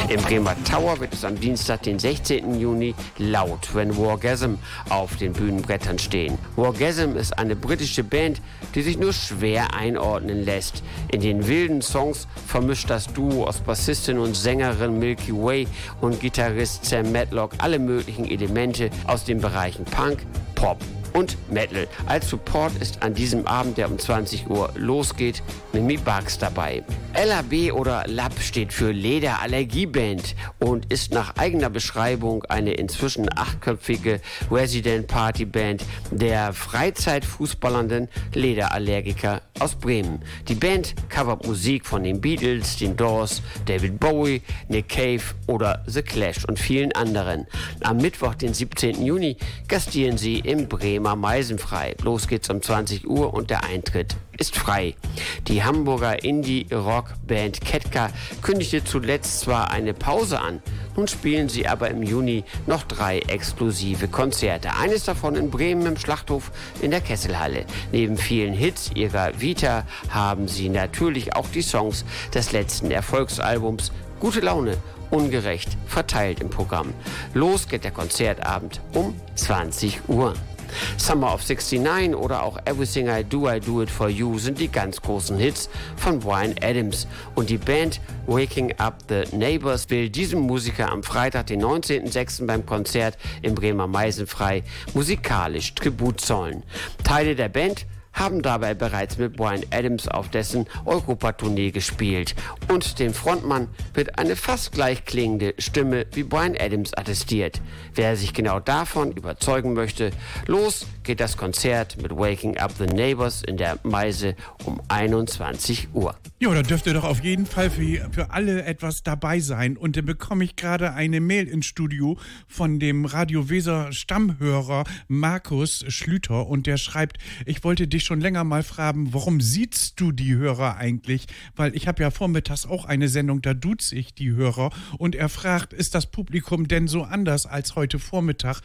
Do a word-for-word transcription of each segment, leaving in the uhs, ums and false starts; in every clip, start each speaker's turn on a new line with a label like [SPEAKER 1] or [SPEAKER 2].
[SPEAKER 1] Im Bremer Tower wird es am Dienstag, den sechzehnten Juni, laut, wenn Wargasm auf den Bühnenbrettern stehen. Wargasm ist eine britische Band, die sich nur schwer einordnen lässt. In den wilden Songs vermischt das Duo aus Bassistin und Sängerin Milky Way und Gitarrist Sam Matlock alle möglichen Elemente aus den Bereichen Punk, Pop und Metal. Als Support ist an diesem Abend, der um zwanzig Uhr losgeht, Mimi Bugs dabei. L A B oder L A B steht für Lederallergieband und ist nach eigener Beschreibung eine inzwischen achtköpfige Resident Party Band der freizeitfußballernden Lederallergiker aus Bremen. Die Band covert Musik von den Beatles, den Doors, David Bowie, Nick Cave oder The Clash und vielen anderen. Am Mittwoch, den siebzehnten Juni, gastieren sie im Bremer Meisenfrei. Los geht's um zwanzig Uhr und der Eintritt ist frei. Die Hamburger Indie-Rock-Band Ketka kündigte zuletzt zwar eine Pause an, nun spielen sie aber im Juni noch drei exklusive Konzerte. Eines davon in Bremen im Schlachthof in der Kesselhalle. Neben vielen Hits ihrer Vita haben sie natürlich auch die Songs des letzten Erfolgsalbums Gute Laune, ungerecht verteilt im Programm. Los geht der Konzertabend um zwanzig Uhr. Summer of sixty-nine oder auch Everything I Do, I Do It For You sind die ganz großen Hits von Bryan Adams. Und die Band Waking Up the Neighbors will diesem Musiker am Freitag, den neunzehnten sechsten beim Konzert im Bremer Meisenfrei musikalisch Tribut zollen. Teile der Band haben dabei bereits mit Bryan Adams auf dessen Europatournee gespielt. Und dem Frontmann wird eine fast gleich klingende Stimme wie Bryan Adams attestiert. Wer sich genau davon überzeugen möchte, los geht das Konzert mit Waking Up the Neighbors in der Meise um einundzwanzig Uhr.
[SPEAKER 2] Ja, da dürfte doch auf jeden Fall für, für alle etwas dabei sein. Und dann bekomme ich gerade eine Mail ins Studio von dem Radio Weser Stammhörer Markus Schlüter und der schreibt, ich wollte dich schon länger mal fragen, warum siehst du die Hörer eigentlich? Weil ich habe ja vormittags auch eine Sendung, da duze ich die Hörer und er fragt, ist das Publikum denn so anders als heute Vormittag?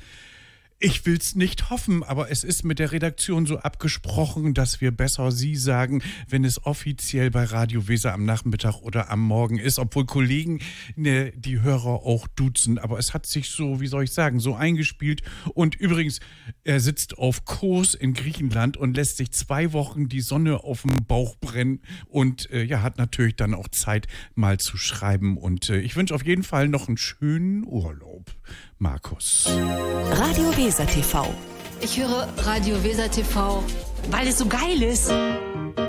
[SPEAKER 2] Ich will's nicht hoffen, aber es ist mit der Redaktion so abgesprochen, dass wir besser Sie sagen, wenn es offiziell bei Radio Weser am Nachmittag oder am Morgen ist, obwohl Kollegen ne, die Hörer auch duzen. Aber es hat sich so, wie soll ich sagen, so eingespielt. Und übrigens, er sitzt auf Kos in Griechenland und lässt sich zwei Wochen die Sonne auf dem Bauch brennen und äh, ja, hat natürlich dann auch Zeit, mal zu schreiben. Und äh, ich wünsche auf jeden Fall noch einen schönen Urlaub, Markus.
[SPEAKER 3] Radio Weser T V.
[SPEAKER 4] Ich höre Radio Weser T V, weil es so geil ist.